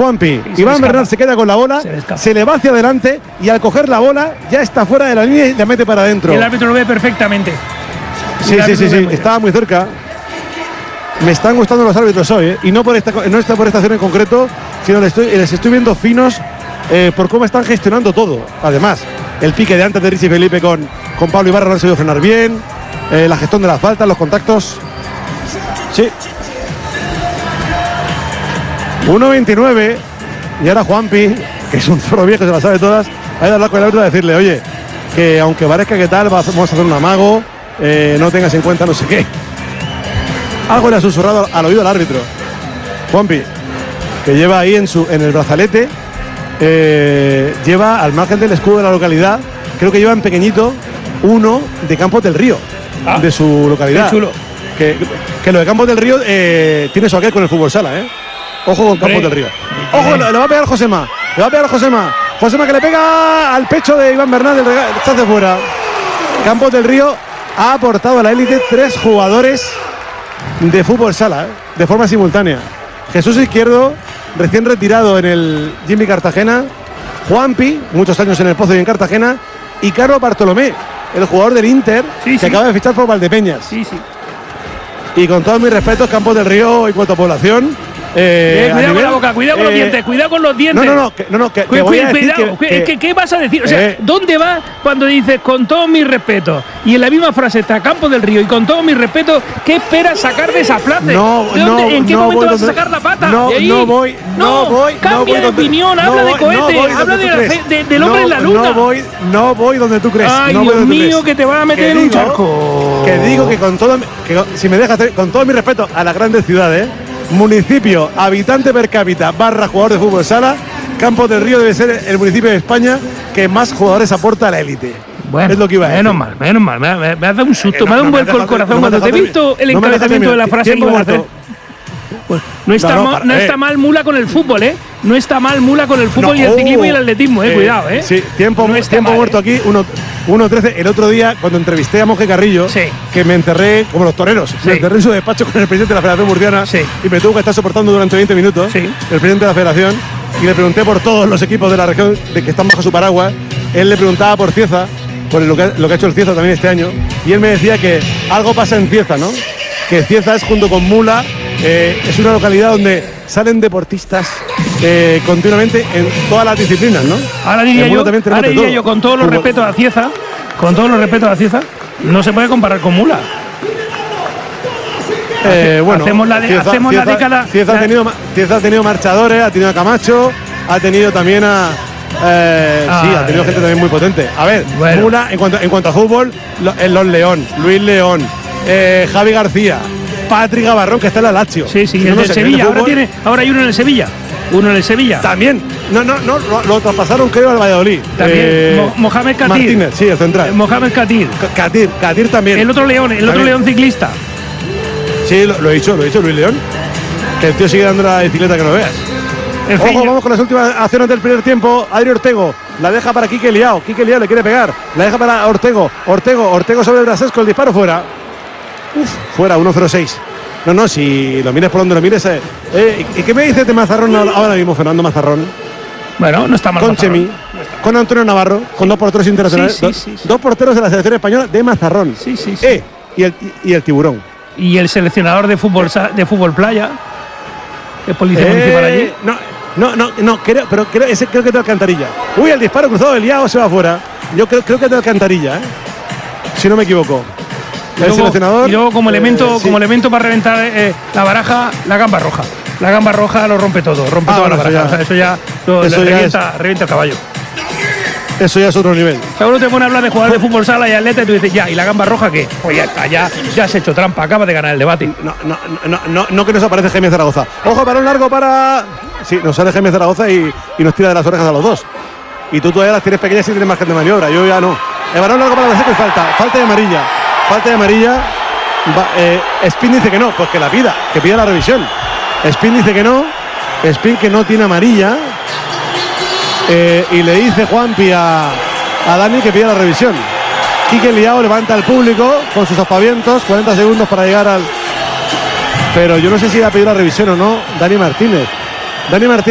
Juanpi. Iván Bernal se queda con la bola, se le va hacia adelante y al coger la bola ya está fuera de la línea y la mete para adentro. Y el árbitro lo ve perfectamente. Sí, estaba muy cerca. Me están gustando los árbitros hoy, y no está por esta acción en concreto, sino les estoy viendo finos por cómo están gestionando todo. Además, el pique de antes de Richie Felipe con Pablo Ibarra lo han sabido frenar bien, la gestión de las faltas, los contactos. Sí. 1.29 y ahora Juanpi, que es un zorro viejo, se la sabe todas, ha ido a hablar con el árbitro a decirle, oye, que aunque parezca que tal, vamos a hacer un amago, no tengas en cuenta no sé qué. Algo le ha susurrado al oído al árbitro. Juanpi, que lleva ahí en el brazalete, lleva al margen del escudo de la localidad, creo que lleva en pequeñito uno de Campos del Río, de su localidad. Qué chulo. Que lo de Campos del Río tiene su aquel con el fútbol sala, Ojo con Campos del Río. Ojo, le va a pegar Josema. Josema que le pega al pecho de Iván Bernal, está hacia fuera. Campos del Río ha aportado a la élite 3 jugadores de fútbol sala, de forma simultánea. Jesús Izquierdo, recién retirado en el Jimmy Cartagena. Juanpi, muchos años en el Pozo y en Cartagena. Y Carlos Bartolomé, el jugador del Inter, que acaba de fichar por Valdepeñas. Y con todos mis respetos, Campos del Río en cuanto a población. Cuidado con la boca, cuidado con los dientes, cuidado con los dientes. ¿Qué vas a decir? O sea, ¿dónde vas cuando dices con todo mi respeto? Y en la misma frase está Campos del Río y con todo mi respeto, ¿qué esperas sacar de esa plaza? ¿En qué momento vas a sacar la pata? No voy. Cambia de opinión, habla de cohetes, habla del hombre en la luna. No voy donde tú crees. Ay, Dios mío, que te van a meter en un charco. Que digo que con todo, si me dejas, con todo mi respeto a las grandes ciudades, municipio, habitante per cápita, jugador de fútbol sala, Campos del Río debe ser el municipio de España que más jugadores aporta a la élite. Bueno, es lo que iba a decir. Menos mal. Me ha dado un susto, me ha dado un vuelco el corazón cuando te he visto el encabezamiento de la frase que iba a hacer. Pues no está mal Mula con el fútbol, No está mal Mula con el fútbol y el ciclismo y el atletismo, cuidado, Sí, tiempo muerto aquí, 1.13. El otro día, cuando entrevisté a Monje Carrillo, que me encerré, como los toreros, me encerré en su despacho con el presidente de la Federación Murciana y me tuvo que estar soportando durante 20 minutos, el presidente de la Federación, y le pregunté por todos los equipos de la región de que están bajo su paraguas. Él le preguntaba por Cieza, por lo que ha hecho el Cieza también este año, y él me decía que algo pasa en Cieza, ¿no? Que Cieza es, junto con Mula, es una localidad donde salen deportistas continuamente en todas las disciplinas, ¿no? Ahora diría yo, con todos los respetos a Cieza, no se puede comparar con Mula. Hacemos la década. Cieza ha tenido marchadores, ha tenido a Camacho, ha tenido también ha tenido gente también muy potente. A ver, Mula, en cuanto a fútbol, los León, Luis León, Javi García, Patrick Gavarrón, que está en la Lazio. Sí, el del Sevilla. Ahora hay uno en el Sevilla. También. No, lo traspasaron, creo, al Valladolid. También. Mohamed Katir. Martínez, sí, el central. Mohamed Katir. Katir también. El otro León ciclista. Sí, lo he dicho, Luis León. Que el tío sigue dando la bicicleta que no veas. Ojo, vamos con las últimas acciones del primer tiempo. Adri Ortego la deja para Quique Liao. Quique Liao le quiere pegar. La deja para Ortego sobre Brasesco. El disparo fuera. Fuera, 1-0-6. No, si lo mires por donde lo mires. ¿Y qué me dices de Mazarrón ahora mismo, Fernando Mazarrón? Bueno, no está mal. Con Chemi, con Antonio Navarro, con 2 porteros internacionales. Dos porteros de la selección española de Mazarrón. Y el Tiburón. Y el seleccionador de fútbol playa, que es policía municipal allí. No, creo que es de Alcantarilla. Uy, el disparo cruzado del Liao se va afuera. Yo creo que es de Alcantarilla, si no me equivoco. El seleccionador. Y luego como elemento para reventar la baraja, la gamba roja. La gamba roja lo rompe todo, toda la baraja. Eso ya revienta el caballo. Eso ya es otro nivel. Seguro te pone a hablar de jugadores de fútbol sala y atleta y tú dices, ¿y la gamba roja qué? Pues ya está, ya has hecho trampa, acabas de ganar el debate. No que nos aparece Jaime Zaragoza. Ojo, para un largo para. Sí, nos sale Jaime Zaragoza y nos tira de las orejas a los dos. Y tú todavía las tienes pequeñas y tienes margen de maniobra. Yo ya no. El balón largo para la seca y falta de amarilla. Spin dice que no, pues que la pida, que pida la revisión. Spin dice que no. Spin que no tiene amarilla. Y le dice Juanpi a Dani que pida la revisión. Quique Liao levanta al público con sus aspavientos, 40 segundos para llegar al. Pero yo no sé si va a pedir la revisión o no Dani Martínez.